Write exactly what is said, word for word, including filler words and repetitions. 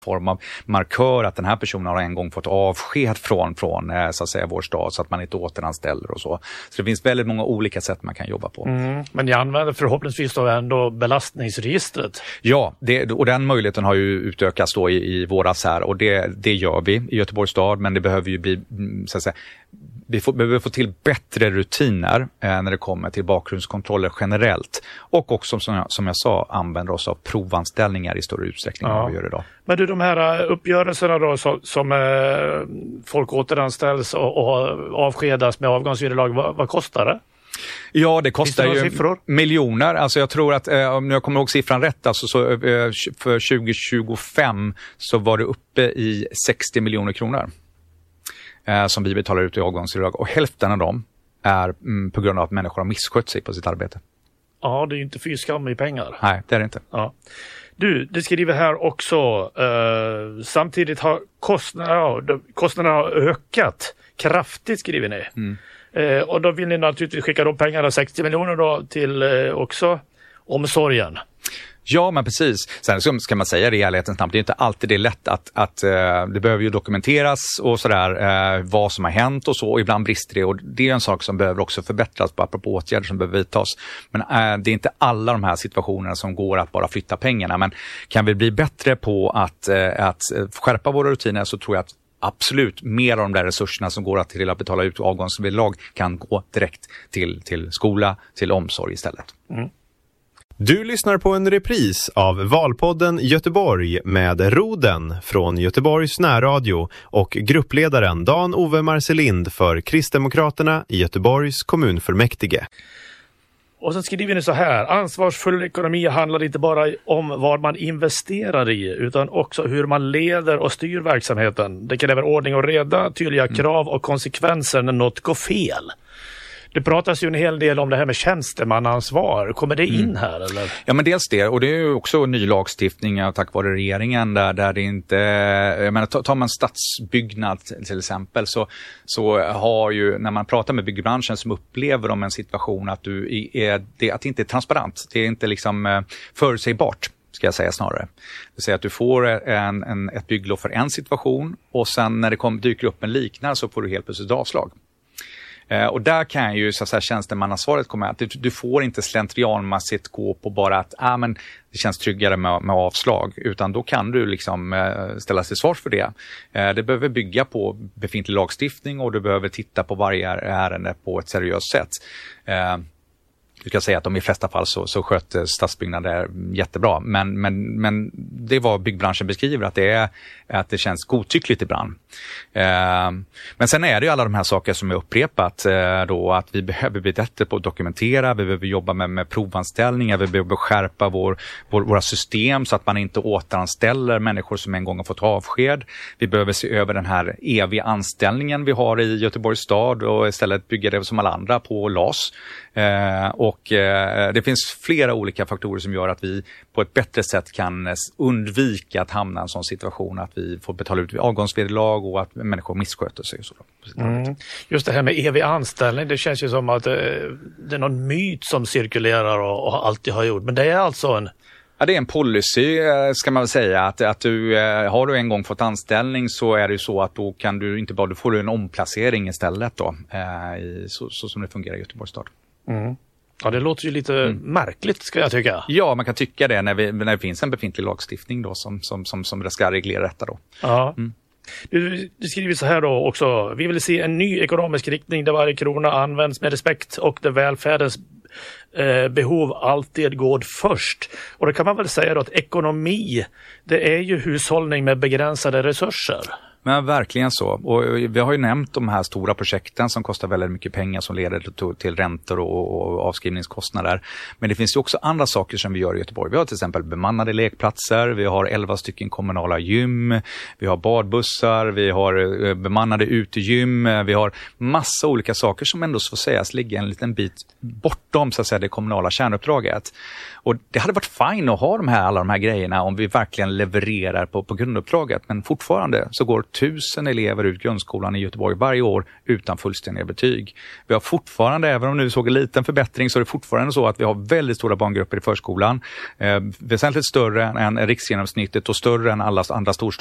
form av markör att den här personen har en gång fått avsked från, från så att säga, vår stad så att man inte återanställer och så. Så det finns väldigt många olika sätt man kan jobba på. Mm, men jag använder förhoppningsvis då ändå belastningsregistret. Ja, det, och den möjligheten har ju utökats då i, i våras här och det, det gör vi i Göteborgs stad, men det behöver ju bli, så att säga, vi får, behöver få till bättre rutiner eh, när det kommer till bakgrundskontroller generellt. Och också som jag, som jag sa, använder oss av provanställningar i större utsträckning ja. än vad vi gör idag. Men du, de här uppgörelserna då som, som eh, folk återanställs och, och avskedas med avgångsvederlag, vad, vad kostar det? Ja, det kostar det ju siffror? miljoner. Alltså jag tror att, eh, om jag kommer ihåg siffran rätt, alltså så, eh, för tjugo tjugofem så var det uppe i sextio miljoner kronor. Eh, som vi betalar ut i avgångsvederlag och hälften av dem är mm, på grund av att människor har misskött sig på sitt arbete. Ja, det är ju inte fy skam i pengar. Nej, det är det inte. Ja. Du, det skriver här också, eh, samtidigt har kostnaderna, kostnaderna har ökat kraftigt, skriver ni. Mm. Eh, och då vill ni naturligtvis skicka de pengarna, sextio miljoner då, till eh, också omsorgen. Ja, men precis. Sen ska man säga det i ärlighetens namn, det är inte alltid det är lätt att, att uh, det behöver ju dokumenteras och sådär uh, vad som har hänt och så, och ibland brister det, och det är en sak som behöver också förbättras på apropå åtgärder som behöver vidtas. Men uh, det är inte alla de här situationerna som går att bara flytta pengarna, men kan vi bli bättre på att, uh, att skärpa våra rutiner, så tror jag att absolut mer av de där resurserna som går att till att betala ut avgångsvederlag kan gå direkt till, till skola, till omsorg istället. Mm. Du lyssnar på en repris av Valpodden Göteborg med Roden från Göteborgs närradio och gruppledaren Dan-Ove Marcelind för Kristdemokraterna i Göteborgs kommunfullmäktige. Och så skriver ni så här: ansvarsfull ekonomi handlar inte bara om vad man investerar i, utan också hur man leder och styr verksamheten. Det kräver ordning och reda, tydliga mm. krav och konsekvenser när något går fel. Det pratas ju en hel del om det här med tjänstemannaansvar. Kommer det in mm. här eller? Ja, men dels det, och det är ju också ny lagstiftning tack vare regeringen där, där det inte, jag menar, tar man stadsbyggnad till exempel, så, så har ju, när man pratar med byggbranschen som upplever de en situation att du är, det, att det inte är transparent, det är inte liksom förutsägbart, ska jag säga snarare. Det vill säga att du får en, en, ett bygglov för en situation och sen när det kommer, dyker upp en liknande så får du helt plötsligt avslag. Eh, och där kan ju så att säga tjänstemannaansvaret komma att du, du får inte slentrianmässigt gå på bara att ah, men det känns tryggare med, med avslag, utan då kan du liksom eh, ställa till svars för det. Eh, det behöver bygga på befintlig lagstiftning och du behöver titta på varje ärende på ett seriöst sätt. Eh, Du kan säga att de i flesta fall så, så sköter stadsbyggnader jättebra. Men, men, men det är vad byggbranschen beskriver, att det, är, att det känns godtyckligt ibland. Eh, men sen är det ju alla de här saker som är upprepat. Eh, då, att vi behöver bli bättre på att dokumentera, vi behöver jobba med, med provanställningar, vi behöver skärpa vår, vår, våra system så att man inte återanställer människor som en gång har fått avsked. Vi behöver se över den här eviga anställningen vi har i Göteborgs stad och istället bygga det som alla andra på L A S. Eh, och eh, det finns flera olika faktorer som gör att vi på ett bättre sätt kan undvika att hamna i en sån situation att vi får betala ut avgångsvederlag och att människor missköter sig. Och så mm. Just det här med evig anställning, det känns ju som att eh, det är någon myt som cirkulerar och, och alltid har gjort, men det är alltså en... Ja, det är en policy, ska man väl säga, att, att du, har du en gång fått anställning så är det ju så att då kan du inte bara, du får en omplacering istället då, eh, i, så, så som det fungerar i Göteborgs stad. Mm. Ja, det låter ju lite mm. märkligt, ska jag tycka. Ja, man kan tycka det när, vi, när det finns en befintlig lagstiftning då som, som, som, som ska reglera detta då. Ja. Mm. Du, du skriver så här då också: vi vill se en ny ekonomisk riktning där varje krona används med respekt och där välfärdens eh, behov alltid går först. Och det kan man väl säga då att ekonomi, det är ju hushållning med begränsade resurser. Men verkligen så. Och vi har ju nämnt de här stora projekten som kostar väldigt mycket pengar som leder till räntor och, och avskrivningskostnader. Men det finns ju också andra saker som vi gör i Göteborg. Vi har till exempel bemannade lekplatser, vi har elva stycken kommunala gym, vi har badbussar, vi har bemannade utegym, vi har massa olika saker som ändå får sägas ligga en liten bit bortom så att säga det kommunala kärnuppdraget. Och det hade varit fint att ha de här, alla de här grejerna om vi verkligen levererar på, på grunduppdraget, men fortfarande så går tusen elever ut grundskolan i Göteborg varje år utan fullständiga betyg. Vi har fortfarande, även om nu såg en liten förbättring, så är det fortfarande så att vi har väldigt stora barngrupper i förskolan. Eh, väsentligt större än riksgenomsnittet och större än alla andra storstäder